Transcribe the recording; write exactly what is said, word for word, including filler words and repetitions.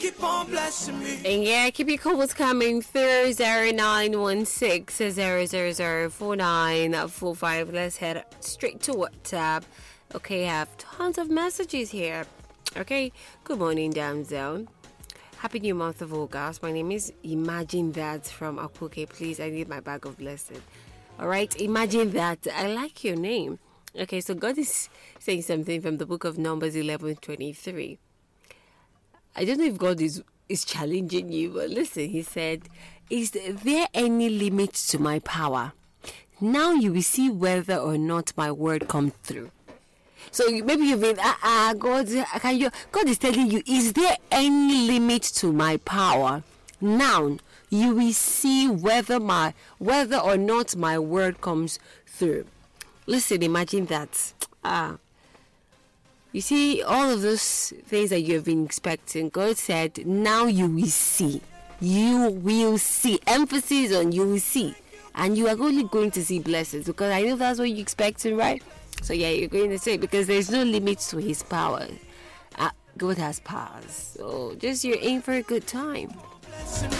Keep on blessing me. And yeah, keep your calls coming through zero nine one six zero zero zero four nine four five. Let's head straight to WhatsApp. Okay, I have tons of messages here. Okay, good morning, down zone. Happy new month of August. My name is Imagine That from Akuke. Please, I need my bag of blessing. All right, Imagine That. I like your name. Okay, so God is saying something from the book of Numbers eleven twenty-three. I don't know if God is, is challenging you, but listen, he said, is there any limit to my power? Now you will see whether or not my word comes through. So maybe you've been, ah, ah, God, can you, God is telling you, is there any limit to my power? Now you will see whether my, whether or not my word comes through. Listen, imagine that. Ah, you see, all of those things that you have been expecting, God said, now you will see. You will see. Emphasis on you will see. And you are only going to see blessings, because I know that's what you're expecting, right? So yeah, you're going to say, because there's no limit to his power. Uh, God has powers. So just you're in for a good time.